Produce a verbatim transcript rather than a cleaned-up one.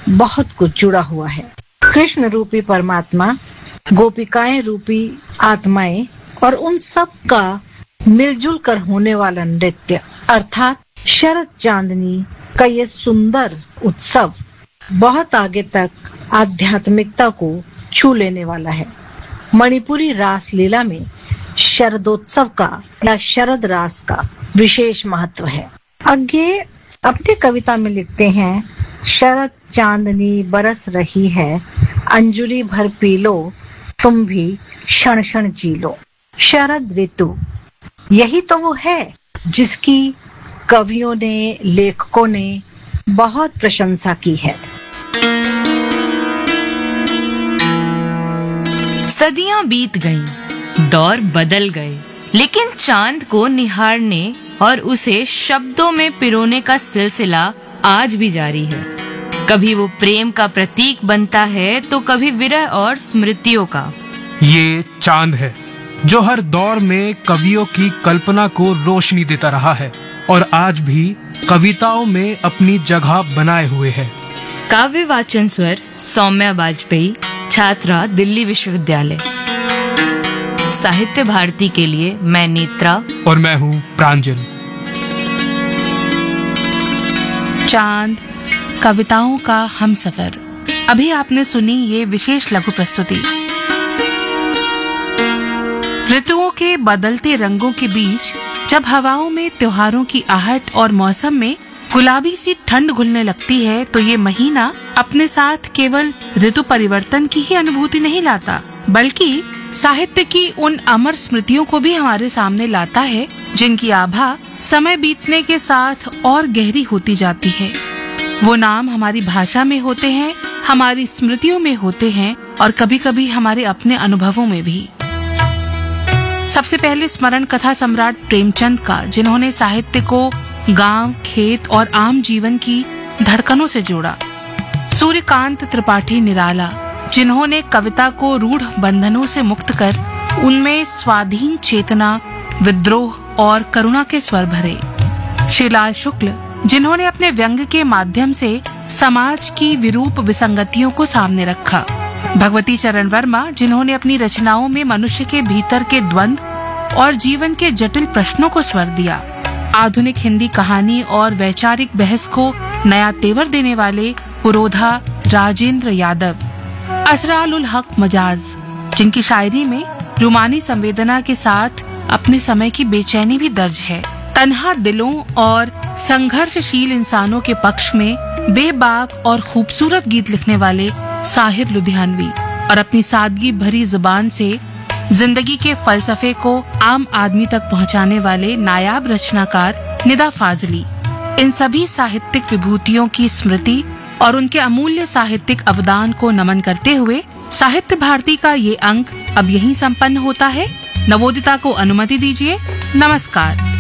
बहुत कुछ जुड़ा हुआ है। कृष्ण रूपी परमात्मा, गोपिकाएं रूपी आत्माएं और उन सब का मिलजुल कर होने वाला नृत्य अर्थात शरद चांदनी का ये सुंदर उत्सव बहुत आगे तक आध्यात्मिकता को छू लेने वाला है। मणिपुरी रास लीला में शरदोत्सव का या शरद रास का विशेष महत्व है। आगे अपनी कविता में लिखते हैं, शरद चांदनी बरस रही है, अंजुलि भर पी लो, तुम भी क्षण क्षण जी लो। शरद ऋतु यही तो वो है जिसकी कवियों ने, लेखकों ने बहुत प्रशंसा की है। सदियां बीत गईं, दौर बदल गए, लेकिन चांद को निहारने और उसे शब्दों में पिरोने का सिलसिला आज भी जारी है। कभी वो प्रेम का प्रतीक बनता है तो कभी विरह और स्मृतियों का। ये चांद है जो हर दौर में कवियों की कल्पना को रोशनी देता रहा है और आज भी कविताओं में अपनी जगह बनाए हुए है। काव्य वाचन स्वर सौम्या वाजपेयी, छात्रा दिल्ली विश्वविद्यालय। साहित्य भारती के लिए मैं नेत्रा और मैं हूँ प्रांजल। चांद, कविताओं का हमसफर। अभी आपने सुनी ये विशेष लघु प्रस्तुति। ऋतुओं के बदलते रंगों के बीच जब हवाओं में त्योहारों की आहट और मौसम में गुलाबी सी ठंड घुलने लगती है तो ये महीना अपने साथ केवल ऋतु परिवर्तन की ही अनुभूति नहीं लाता, बल्कि साहित्य की उन अमर स्मृतियों को भी हमारे सामने लाता है जिनकी आभा समय बीतने के साथ और गहरी होती जाती है। वो नाम हमारी भाषा में होते हैं, हमारी स्मृतियों में होते हैं और कभी कभी हमारे अपने अनुभवों में भी। सबसे पहले स्मरण कथा सम्राट प्रेमचंद का, जिन्होंने साहित्य को गांव, खेत और आम जीवन की धड़कनों से जोड़ा। सूर्यकांत त्रिपाठी निराला, जिन्होंने कविता को रूढ़ बंधनों से मुक्त कर उनमें स्वाधीन चेतना, विद्रोह और करुणा के स्वर भरे। श्रीलाल शुक्ल, जिन्होंने अपने व्यंग के माध्यम से समाज की विरूप विसंगतियों को सामने रखा। भगवती चरण वर्मा, जिन्होंने अपनी रचनाओं में मनुष्य के भीतर के द्वंद्व और जीवन के जटिल प्रश्नों को स्वर दिया। आधुनिक हिंदी कहानी और वैचारिक बहस को नया तेवर देने वाले पुरोधा राजेंद्र यादव। असरार उल हक मजाज, जिनकी शायरी में रूमानी संवेदना के साथ अपने समय की बेचैनी भी दर्ज है। तन्हा दिलों और संघर्षशील इंसानों के पक्ष में बेबाक और खूबसूरत गीत लिखने वाले साहिर लुधियानवी और अपनी सादगी भरी जुबान से जिंदगी के फलसफे को आम आदमी तक पहुंचाने वाले नायाब रचनाकार निदा फाजली। इन सभी साहित्यिक विभूतियों की स्मृति और उनके अमूल्य साहित्यिक अवदान को नमन करते हुए साहित्य भारती का ये अंक अब यहीं संपन्न होता है। नवोदिता को अनुमति दीजिए। नमस्कार।